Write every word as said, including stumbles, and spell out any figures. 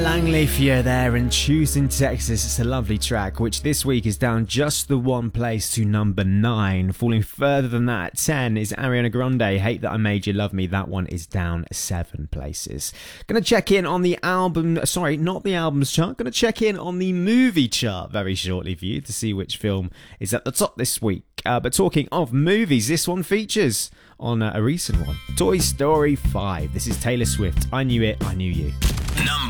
Langleafia there and Choosing Texas. It's a lovely track, which this week is down just the one place to number nine. Falling further than that, ten is Ariana Grande, Hate That I Made You Love Me. That one is down seven places. Gonna check in on the album, sorry, not the albums chart. Gonna check in on the movie chart very shortly for you to see which film is at the top this week. Uh, but talking of movies, this one features on uh, a recent one, Toy Story five. This is Taylor Swift. I Knew It, I Knew You. Number